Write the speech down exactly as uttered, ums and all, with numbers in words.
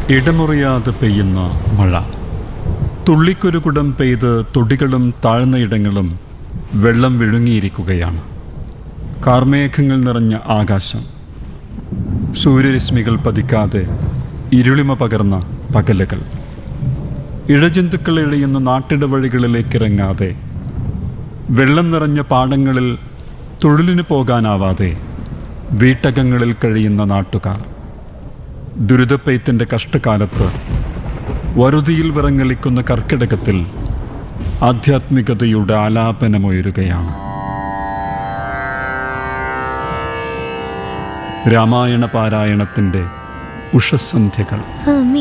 ഇടമുറിയാതെ പെയ്യുന്ന മഴ. തുള്ളിക്കൊരു കുടം പെയ്ത് തൊടികളും താഴ്ന്നയിടങ്ങളും വെള്ളം വിഴുങ്ങിയിരിക്കുകയാണ്. കാർമേഘങ്ങൾ നിറഞ്ഞ ആകാശം, സൂര്യരശ്മികൾ പതിക്കാതെ ഇരുളിമ പകർന്ന പകലുകൾ, ഇഴജന്തുക്കൾ എഴിയുന്ന നാട്ടിടവഴികളിലേക്കിറങ്ങാതെ, വെള്ളം നിറഞ്ഞ പാടങ്ങളിൽ തൊഴിലിന് പോകാനാവാതെ വീട്ടകങ്ങളിൽ കഴിയുന്ന നാട്ടുകാർ, ദുരിതപ്പെയ്ത്തിൻ്റെ കഷ്ടകാലത്ത് വറുതിയിൽ വിറങ്ങലിക്കുന്ന കർക്കിടകത്തിൽ ആധ്യാത്മികതയുടെ ആലാപനമുയരുകയാണ്. രാമായണ പാരായണത്തിൻ്റെ ഉഷസന്ധ്യകൾ.